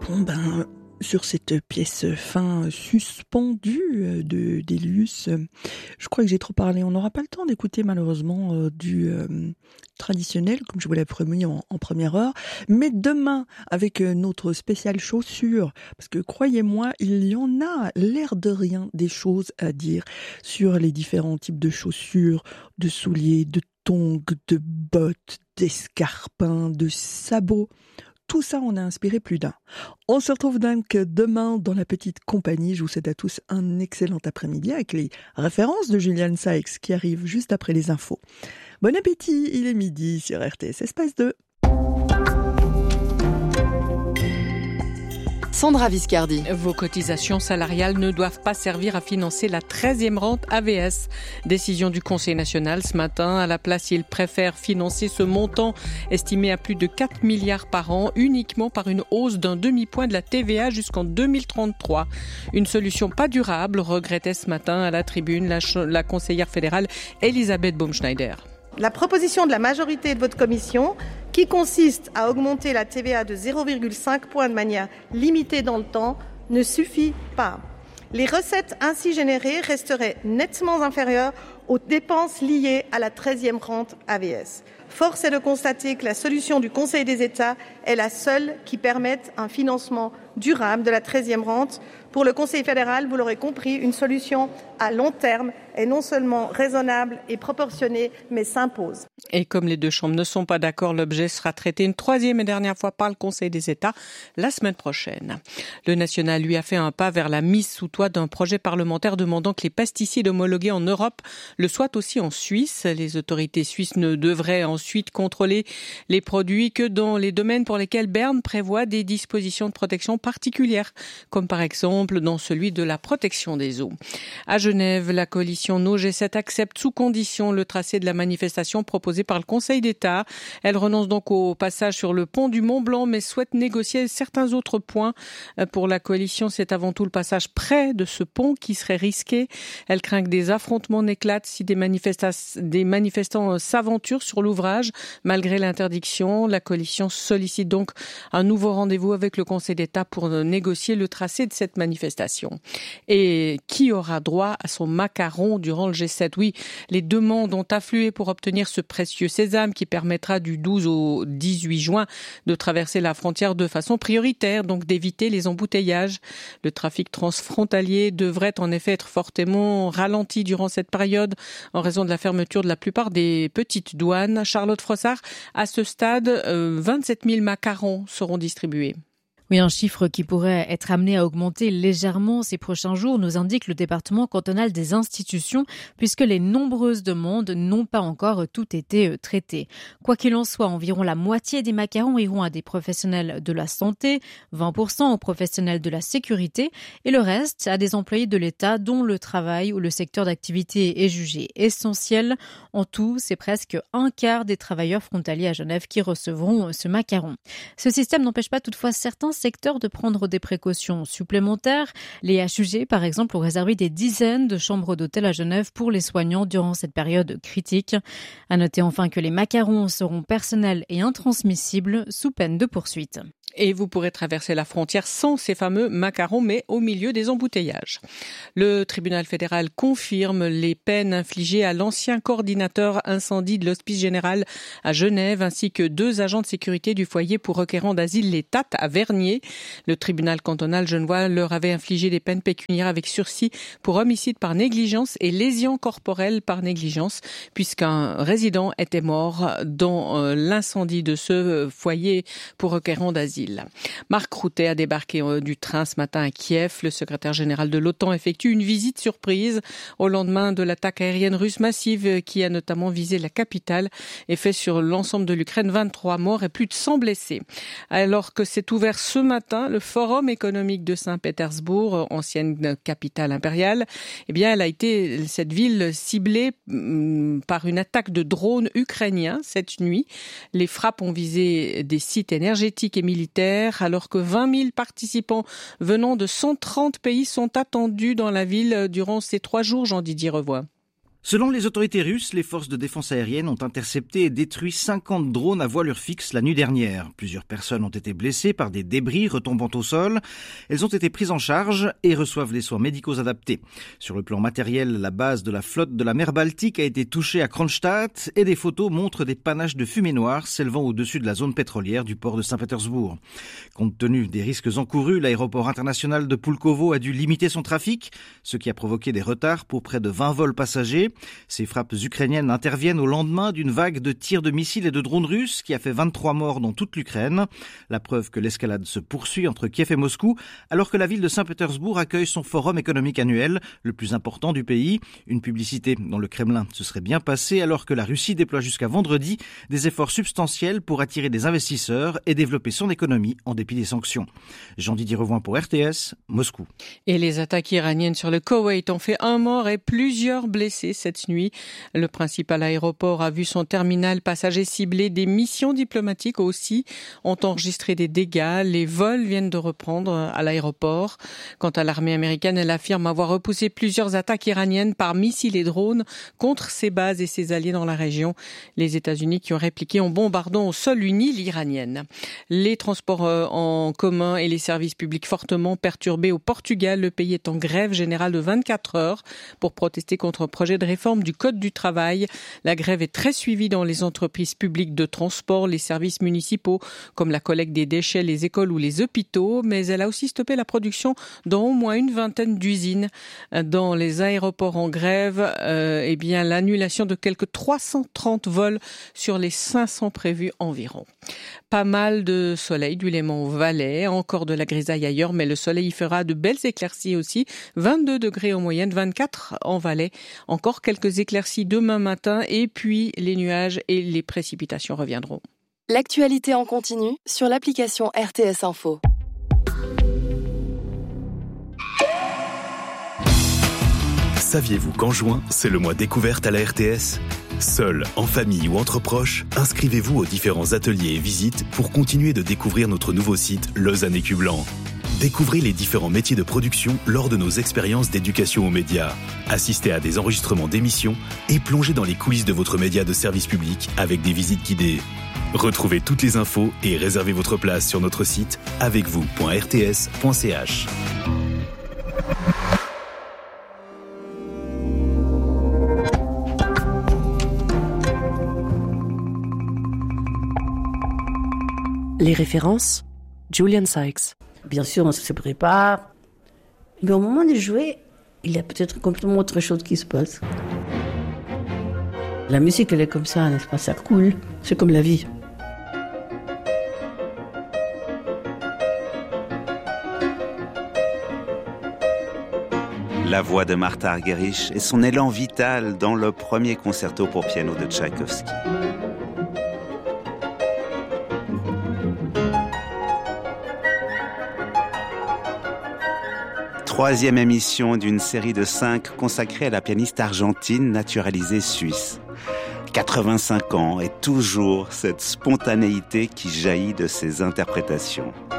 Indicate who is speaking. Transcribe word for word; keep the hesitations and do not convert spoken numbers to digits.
Speaker 1: Bon ben, sur cette pièce fin suspendue de d'Elius, je crois que j'ai trop parlé. On n'aura pas le temps d'écouter malheureusement euh, du euh, traditionnel, comme je vous l'ai promis en, en première heure. Mais demain, avec euh, notre spéciale chaussures, parce que croyez-moi, il y en a, l'air de rien, des choses à dire sur les différents types de chaussures, de souliers, de tongs, de bottes, d'escarpins, de sabots. Tout ça, on a inspiré plus d'un. On se retrouve donc demain dans la petite compagnie. Je vous souhaite à tous un excellent après-midi avec les références de Julian Sykes qui arrivent juste après les infos. Bon appétit, il est midi sur R T S Espace deux.
Speaker 2: Sandra Viscardi.
Speaker 3: Vos cotisations salariales ne doivent pas servir à financer la treizième rente A V S. Décision du Conseil national ce matin. À la place, il préfère financer ce montant estimé à plus de quatre milliards par an uniquement par une hausse d'un demi-point de la T V A jusqu'en deux mille trente-trois. Une solution pas durable, regrettait ce matin à la tribune la, ch- la conseillère fédérale Elisabeth Baumschneider.
Speaker 4: La proposition de la majorité de votre commission, qui consiste à augmenter la T V A de zéro virgule cinq points de manière limitée dans le temps, ne suffit pas. Les recettes ainsi générées resteraient nettement inférieures aux dépenses liées à la treizième rente A V S. Force est de constater que la solution du Conseil des États est la seule qui permette un financement durable de la treizième rente. Pour le Conseil fédéral, vous l'aurez compris, une solution à long terme est non seulement raisonnable et proportionnée, mais s'impose.
Speaker 3: Et comme les deux chambres ne sont pas d'accord, l'objet sera traité une troisième et dernière fois par le Conseil des États la semaine prochaine. Le national, lui, a fait un pas vers la mise sous toit d'un projet parlementaire demandant que les pesticides homologués en Europe le soient aussi en Suisse. Les autorités suisses ne devraient ensuite contrôler les produits que dans les domaines pour lesquels Berne prévoit des dispositions de protection particulières, comme par exemple dans celui de la protection des eaux. À Genève, la coalition No G sept accepte sous condition le tracé de la manifestation proposée par le Conseil d'État. Elle renonce donc au passage sur le pont du Mont-Blanc, mais souhaite négocier certains autres points. Pour la coalition, c'est avant tout le passage près de ce pont qui serait risqué. Elle craint que des affrontements n'éclatent si des, manifesta- des manifestants s'aventurent sur l'ouvrage. Malgré l'interdiction, la coalition sollicite donc un nouveau rendez-vous avec le Conseil d'État pour négocier le tracé de cette manifestation. Et qui aura droit à son macaron durant le G sept? Oui, les demandes ont afflué pour obtenir ce précieux sésame qui permettra du douze au dix-huit juin de traverser la frontière de façon prioritaire, donc d'éviter les embouteillages. Le trafic transfrontalier devrait en effet être fortement ralenti durant cette période en raison de la fermeture de la plupart des petites douanes. Charlotte Frossard, à ce stade, euh, vingt-sept mille macarons seront distribués.
Speaker 5: Oui, un chiffre qui pourrait être amené à augmenter légèrement ces prochains jours, nous indique le département cantonal des institutions, puisque les nombreuses demandes n'ont pas encore tout été traitées. Quoi qu'il en soit, environ la moitié des macarons iront à des professionnels de la santé, vingt pour cent aux professionnels de la sécurité, et le reste à des employés de l'État dont le travail ou le secteur d'activité est jugé essentiel. En tout, c'est presque un quart des travailleurs frontaliers à Genève qui recevront ce macaron. Ce système n'empêche pas toutefois certains secteur de prendre des précautions supplémentaires. Les H U G, par exemple, ont réservé des dizaines de chambres d'hôtel à Genève pour les soignants durant cette période critique. À noter enfin que les macarons seront personnels et intransmissibles sous peine de poursuite.
Speaker 3: Et vous pourrez traverser la frontière sans ces fameux macarons, mais au milieu des embouteillages. Le tribunal fédéral confirme les peines infligées à l'ancien coordinateur incendie de l'Hospice général à Genève, ainsi que deux agents de sécurité du foyer pour requérants d'asile, les T A T, à Vernier. Le tribunal cantonal genevois leur avait infligé des peines pécuniaires avec sursis pour homicide par négligence et lésion corporelle par négligence, puisqu'un résident était mort dans l'incendie de ce foyer pour requérants d'asile. Marc Routet a débarqué du train ce matin à Kiev. Le secrétaire général de l'OTAN effectue une visite surprise au lendemain de l'attaque aérienne russe massive qui a notamment visé la capitale et fait sur l'ensemble de l'Ukraine vingt-trois morts et plus de cent blessés. Alors que s'est ouvert ce matin le Forum économique de Saint-Pétersbourg, ancienne capitale impériale, eh bien, elle a été, cette ville, ciblée par une attaque de drones ukrainiens cette nuit. Les frappes ont visé des sites énergétiques et militaires, alors que vingt mille participants venant de cent trente pays sont attendus dans la ville durant ces trois jours, Jean-Didier Revoy.
Speaker 2: Selon les autorités russes, les forces de défense aérienne ont intercepté et détruit cinquante drones à voilure fixe la nuit dernière. Plusieurs personnes ont été blessées par des débris retombant au sol. Elles ont été prises en charge et reçoivent les soins médicaux adaptés. Sur le plan matériel, la base de la flotte de la mer Baltique a été touchée à Kronstadt et des photos montrent des panaches de fumée noire s'élevant au-dessus de la zone pétrolière du port de Saint-Pétersbourg. Compte tenu des risques encourus, l'aéroport international de Pulkovo a dû limiter son trafic, ce qui a provoqué des retards pour près de vingt vols passagers. Ces frappes ukrainiennes interviennent au lendemain d'une vague de tirs de missiles et de drones russes qui a fait vingt-trois morts dans toute l'Ukraine. La preuve que l'escalade se poursuit entre Kiev et Moscou, alors que la ville de Saint-Pétersbourg accueille son forum économique annuel, le plus important du pays. Une publicité dont le Kremlin se serait bien passé, alors que la Russie déploie jusqu'à vendredi des efforts substantiels pour attirer des investisseurs et développer son économie en dépit des sanctions. Jean-Didier Revoin pour R T S, Moscou.
Speaker 3: Et les attaques iraniennes sur le Koweït ont fait un mort et plusieurs blessés cette nuit. Le principal aéroport a vu son terminal passager ciblé. Des missions diplomatiques aussi ont enregistré des dégâts. Les vols viennent de reprendre à l'aéroport. Quant à l'armée américaine, elle affirme avoir repoussé plusieurs attaques iraniennes par missiles et drones contre ses bases et ses alliés dans la région. Les États-Unis qui ont répliqué en bombardant au sol une île iranienne. Les transports en commun et les services publics fortement perturbés au Portugal. Le pays est en grève générale de vingt-quatre heures pour protester contre un projet de réforme du Code du travail. La grève est très suivie dans les entreprises publiques de transport, les services municipaux comme la collecte des déchets, les écoles ou les hôpitaux, mais elle a aussi stoppé la production dans au moins une vingtaine d'usines. Dans les aéroports en grève, euh, eh bien l'annulation de quelques trois cent trente vols sur les cinq cents prévus environ. Pas mal de soleil du Léman au Valais, encore de la grisaille ailleurs, mais le soleil y fera de belles éclaircies aussi. vingt-deux degrés en moyenne, vingt-quatre en Valais. Encore quelques éclaircies demain matin et puis les nuages et les précipitations reviendront.
Speaker 6: L'actualité en continu sur l'application R T S Info.
Speaker 7: Saviez-vous qu'en juin, c'est le mois découverte à la R T S ? Seul, en famille ou entre proches, inscrivez-vous aux différents ateliers et visites pour continuer de découvrir notre nouveau site Lausanne Écu Blanc. Découvrez les différents métiers de production lors de nos expériences d'éducation aux médias. Assistez à des enregistrements d'émissions et plongez dans les coulisses de votre média de service public avec des visites guidées. Retrouvez toutes les infos et réservez votre place sur notre site avec vous point r t s point c h.
Speaker 8: Les références, Julian Sykes.
Speaker 9: Bien sûr, on se prépare. Mais au moment de jouer, il y a peut-être complètement autre chose qui se passe. La musique, elle est comme ça, n'est-ce pas? Ça coule. C'est comme la vie.
Speaker 10: La voix de Martha Argerich et son élan vital dans le premier concerto pour piano de Tchaïkovski. Troisième émission d'une série de cinq consacrée à la pianiste argentine naturalisée suisse. quatre-vingt-cinq ans et toujours cette spontanéité qui jaillit de ses interprétations.